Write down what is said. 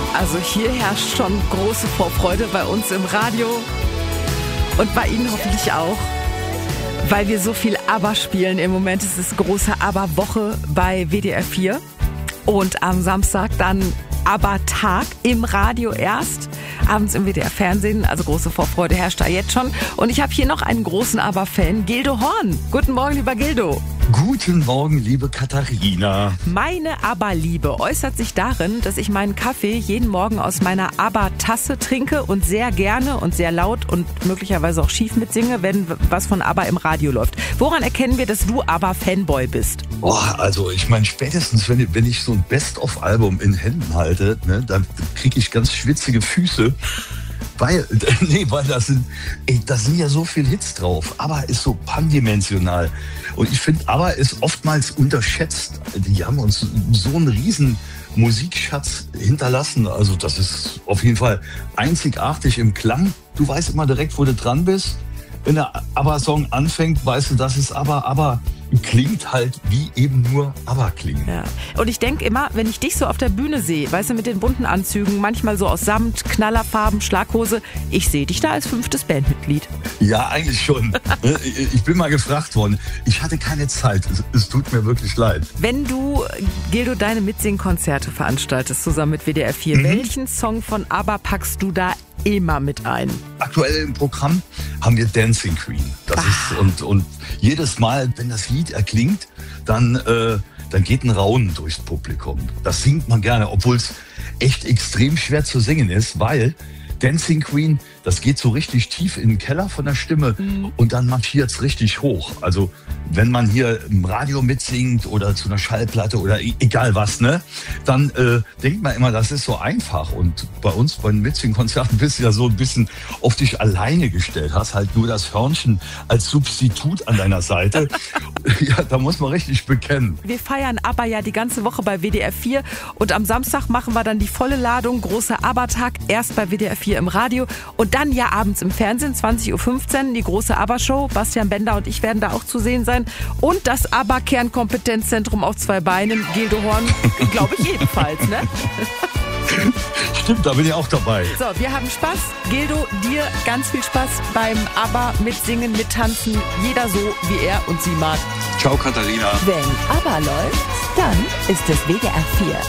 Also hier herrscht schon große Vorfreude bei uns im Radio und bei Ihnen hoffentlich auch, weil wir so viel ABBA spielen. Im Moment ist es große ABBA-Woche bei WDR 4 und am Samstag dann ABBA-Tag im Radio erst, abends im WDR-Fernsehen. Also große Vorfreude herrscht da jetzt schon. Und ich habe hier noch einen großen ABBA-Fan, Gildo Horn. Guten Morgen, lieber Gildo. Guten Morgen, liebe Katharina. Meine ABBA-Liebe äußert sich darin, dass ich meinen Kaffee jeden Morgen aus meiner ABBA-Tasse trinke und sehr gerne und sehr laut und möglicherweise auch schief mitsinge, wenn was von ABBA im Radio läuft. Woran erkennen wir, dass du ABBA-Fanboy bist? Also ich meine, spätestens wenn ich so ein Best-of-Album in Händen halte, ne, dann kriege ich ganz schwitzige Füße. Weil da sind ja so viele Hits drauf. ABBA ist so pandimensional. Und ich finde, ABBA ist oftmals unterschätzt. Die haben uns so einen riesen Musikschatz hinterlassen. Also das ist auf jeden Fall einzigartig im Klang. Du weißt immer direkt, wo du dran bist. Wenn der ABBA-Song anfängt, weißt du, das ist ABBA. ABBA klingt halt wie eben nur ABBA klingen. Ja. Und ich denke immer, wenn ich dich so auf der Bühne sehe, weißt du, mit den bunten Anzügen, manchmal so aus Samt, Knallerfarben, Schlaghose, ich sehe dich da als 5. Bandmitglied. Ja, eigentlich schon. Ich bin mal gefragt worden. Ich hatte keine Zeit. Es tut mir wirklich leid. Wenn du, Gildo, deine Mitsingkonzerte veranstaltest, zusammen mit WDR 4, welchen Song von ABBA packst du da immer mit ein? Aktuell im Programm haben wir Dancing Queen. Das ist, und jedes Mal, wenn das Lied erklingt, dann geht ein Raunen durchs Publikum. Das singt man gerne, obwohl es echt extrem schwer zu singen ist, weil Dancing Queen, das geht so richtig tief in den Keller von der Stimme und dann marschiert es richtig hoch. Also wenn man hier im Radio mitsingt oder zu einer Schallplatte oder egal was, ne, dann denkt man immer, das ist so einfach. Und bei uns bei den Mitsingkonzerten bist du ja so ein bisschen auf dich alleine gestellt, hast halt nur das Hörnchen als Substitut an deiner Seite. Ja, da muss man richtig bekennen. Wir feiern ABBA ja die ganze Woche bei WDR 4 und am Samstag machen wir dann die volle Ladung, großer ABBA-Tag, erst bei WDR 4 im Radio und dann ja abends im Fernsehen, 20.15 Uhr, die große ABBA-Show. Bastian Bender und ich werden da auch zu sehen sein. Und das ABBA-Kernkompetenzzentrum auf 2 Beinen, Gildo Horn, glaube ich ebenfalls, ne? Stimmt, da bin ich auch dabei. So, wir haben Spaß. Gildo, dir ganz viel Spaß beim ABBA mitsingen, mittanzen. Jeder so, wie er und sie mag. Ciao, Katharina. Wenn ABBA läuft, dann ist es WDR 4.